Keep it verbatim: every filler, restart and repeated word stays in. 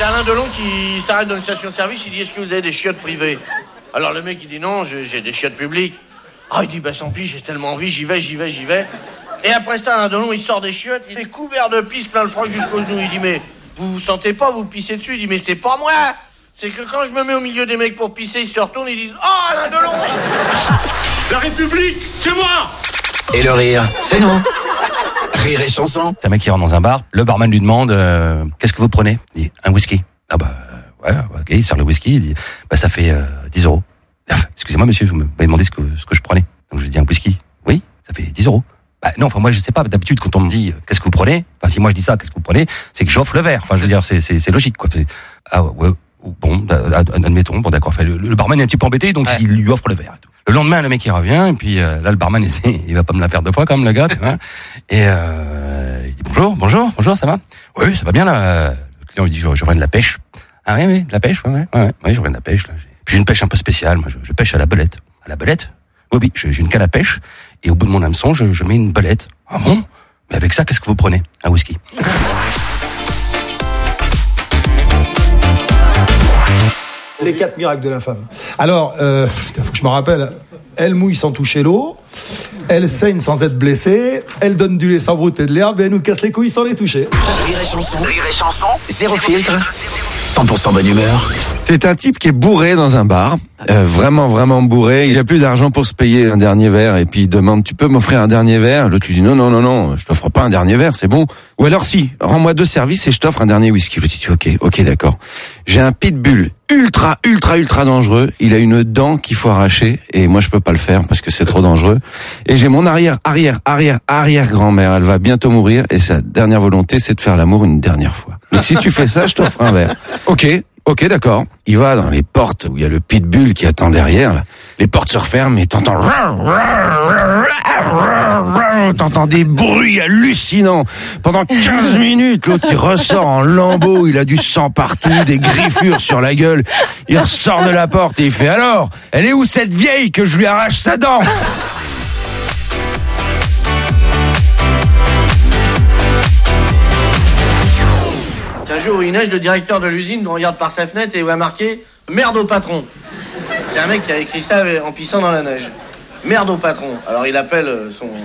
C'est Alain Delon qui s'arrête dans une station-service, il dit « Est-ce que vous avez des chiottes privées ?» Alors le mec, il dit « Non, j'ai, j'ai des chiottes publiques. » Ah, il dit « Bah, sans pis, j'ai tellement envie, j'y vais, j'y vais, j'y vais. » Et après ça, Alain Delon, il sort des chiottes, il est couvert de pisse, plein le froc jusqu'aux genoux. Il dit « Mais vous vous sentez pas, vous pissez dessus ?» Il dit « Mais c'est pas moi. C'est que quand je me mets au milieu des mecs pour pisser, ils se retournent, ils disent « Oh, Alain Delon !» La République, c'est moi. Et le rire, c'est nous. Rire et chanson. C'est un mec qui rentre dans un bar, le barman lui demande euh, qu'est-ce que vous prenez? Il dit un whisky. Ah bah ouais, ok, il sert le whisky, il dit bah ça fait euh, dix euros. Enfin, excusez-moi monsieur, vous m'avez demandé ce que ce que je prenais. Donc je lui dis un whisky. Oui, ça fait dix euros. Bah non, enfin moi je sais pas, d'habitude quand on me dit qu'est-ce que vous prenez, enfin si moi je dis ça, qu'est-ce que vous prenez, c'est que j'offre le verre. Enfin je veux dire c'est c'est c'est logique quoi. C'est, ah ouais, ouais, bon, admettons, bon d'accord, enfin, le, le barman est un petit peu embêté donc ouais. Il lui offre le verre et tout. Le lendemain, le mec il revient et puis euh, là le barman il, il va pas me la faire deux fois comme le gars, tu vois. Et euh, il dit bonjour, bonjour, bonjour, ça va? Oui, ça va bien là. Le client lui dit je, je reviens de la pêche. Ah oui, oui, de la pêche, ouais, ouais, ouais, ouais, je reviens de la pêche là. Puis j'ai une pêche un peu spéciale, moi je, je pêche à la belette. À la belette? Oui, oui, j'ai, j'ai une canne à pêche et au bout de mon hameçon je, je mets une belette. Ah bon? Mais avec ça, qu'est-ce que vous prenez? Un whisky. Les quatre miracles de la femme. Alors, euh, faut que je me rappelle. Elle mouille sans toucher l'eau. Elle saigne sans être blessée. Elle donne du lait sans brouter de l'herbe. Et elle nous casse les couilles sans les toucher. Rire et chanson. Rire et chanson. Zéro filtre. cent pour cent bonne humeur. C'est un type qui est bourré dans un bar. Euh, vraiment, vraiment bourré. Il a plus d'argent pour se payer un dernier verre. Et puis il demande, tu peux m'offrir un dernier verre? L'autre lui dit, non, non, non, non, je t'offre pas un dernier verre, c'est bon. Ou alors si, rends-moi deux services et je t'offre un dernier whisky. L'autre dit, ok, ok, d'accord. J'ai un pitbull ultra, ultra, ultra dangereux. Il a une dent qu'il faut arracher. Et moi, je peux pas le faire parce que c'est trop dangereux. Et j'ai mon arrière, arrière, arrière, arrière grand-mère. Elle va bientôt mourir. Et sa dernière volonté, c'est de faire l'amour une dernière fois. Donc si tu fais ça, je t'offre un verre. Ok. Ok, d'accord. Il va dans les portes où il y a le pitbull qui attend derrière, là. Les portes se referment et t'entends... T'entends des bruits hallucinants. Pendant quinze minutes, l'autre, il ressort en lambeaux, il a du sang partout, des griffures sur la gueule. Il ressort de la porte et il fait « Alors, elle est où cette vieille que je lui arrache sa dent ?» Un jour, il neige, le directeur de l'usine regarde par sa fenêtre et il voit marqué « Merde au patron ». C'est un mec qui a écrit ça en pissant dans la neige. « Merde au patron ». Alors il appelle son...